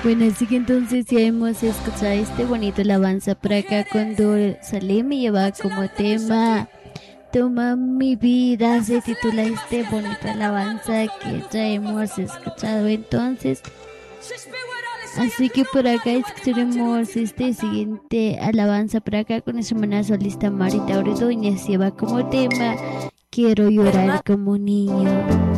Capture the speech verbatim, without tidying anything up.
Bueno, así que entonces ya hemos escuchado este bonito alabanza por acá cuando Salem me lleva como tema Toma mi vida, se titula este bonito alabanza que ya hemos escuchado entonces. Así que por acá escucharemos este siguiente alabanza por acá con nuestra hermana solista Marita Ordóñez, lleva como tema Quiero llorar como niño.